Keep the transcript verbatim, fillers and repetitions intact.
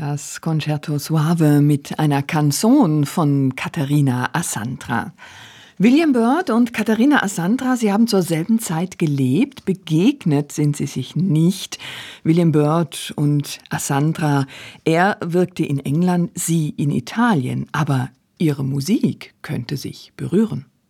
Das Concerto Suave mit einer Canzone von Katharina Assandra. William Byrd und Katharina Assandra, sie haben zur selben Zeit gelebt, begegnet sind sie sich nicht. William Byrd und Assandra, er wirkte in England, sie in Italien, aber ihre Musik könnte sich berühren.